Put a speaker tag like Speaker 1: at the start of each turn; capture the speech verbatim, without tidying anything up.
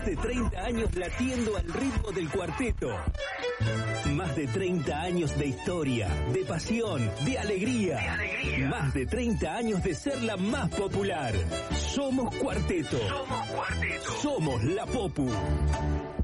Speaker 1: de treinta años latiendo al ritmo del cuarteto. Más de treinta años de historia, de pasión, de alegría.
Speaker 2: De alegría.
Speaker 1: Más de treinta años de ser la más popular. Somos Cuarteto.
Speaker 2: Somos Cuarteto.
Speaker 1: Somos la Popu.